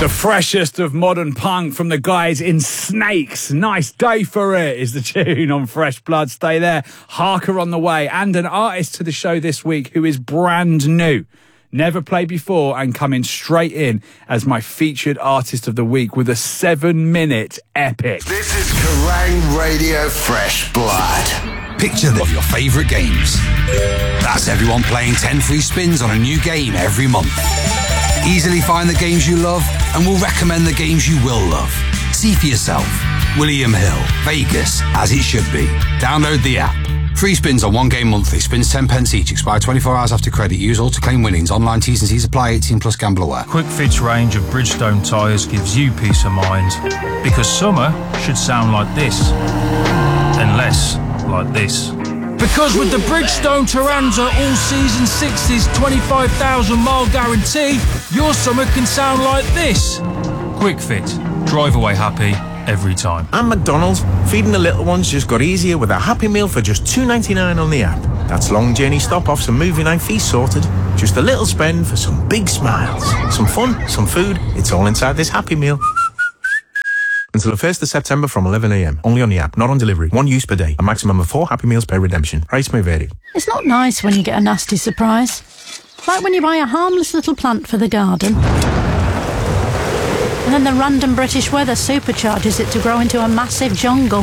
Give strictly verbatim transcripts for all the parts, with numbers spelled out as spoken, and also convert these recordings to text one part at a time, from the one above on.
The freshest of modern punk from the guys in Snakes. Nice day for it is the tune on Fresh Blood. Stay there. Harker on the way. And an artist to the show this week who is brand new. Never played before and coming straight in as my featured artist of the week with a seven-minute epic. This is Kerrang Radio Fresh Blood. Picture of your favourite games. That's everyone playing ten free spins on a new game every month. Easily find the games you love and we'll recommend the games you will love. See for yourself. William Hill, Vegas, as it should be. Download the app. Free spins on one game monthly. Spins ten pence each. Expire twenty-four hours after credit. Use all to claim winnings. Online T's and C's apply. eighteen plus gamble aware. Quick Fit's range of Bridgestone tyres gives you peace of mind. Because summer should sound like this. And less like this. Because with the Bridgestone Turanza all-season sixties twenty-five thousand mile guarantee, your summer can sound like this. Quick Fit. Drive away happy every time. And McDonald's, feeding the little ones just got easier with a Happy Meal for just two ninety-nine on the app. That's long journey stop-offs and movie night fees sorted. Just a little spend for some big smiles. Some fun, some food, it's all inside this Happy Meal. Until the first of September from eleven a m. Only on the app, not on delivery. One use per day. A maximum of four Happy Meals per redemption. Price may vary. It's not nice when you get a nasty surprise. Like when you buy a harmless little plant for the garden. And then the random British weather supercharges it to grow into a massive jungle.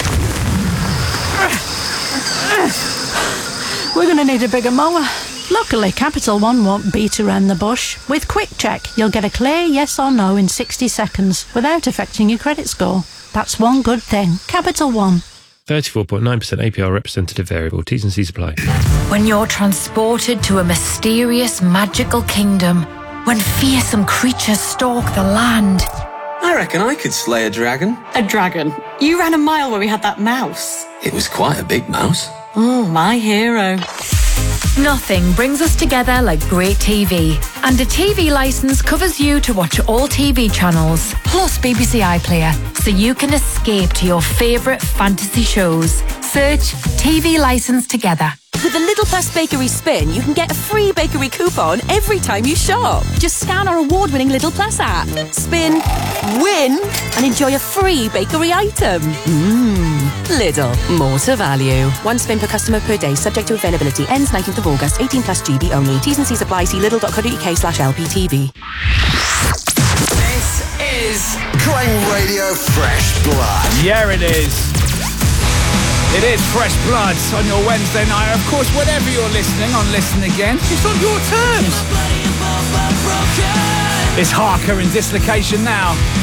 We're going to need a bigger mower. Luckily, Capital One won't beat around the bush. With Quick Check, you'll get a clear yes or no in sixty seconds without affecting your credit score. That's one good thing. Capital One. thirty-four point nine percent A P R representative variable. T's and C's apply. When you're transported to a mysterious, magical kingdom, when fearsome creatures stalk the land. I reckon I could slay a dragon. A dragon? You ran a mile when we had that mouse. It was quite a big mouse. Oh, my hero. Nothing brings us together like great T V. And a T V licence covers you to watch all T V channels, plus B B C iPlayer, so you can escape to your favourite fantasy shows. Search T V licence together. With the Lidl Plus Bakery Spin, you can get a free bakery coupon every time you shop. Just scan our award-winning Lidl Plus app, spin, win, and enjoy a free bakery item. Mmm. Lidl, more to value. One spin per customer per day, subject to availability. Ends nineteenth of August, eighteen plus G B only. T's and C's apply. See lidl.co.uk slash LPTV. This is Kerrang Radio Fresh Blood. Yeah, it is. It is Fresh Blood on your Wednesday night. Of course, whenever you're listening on Listen Again, it's on your terms. It's Harker in Dislocation now.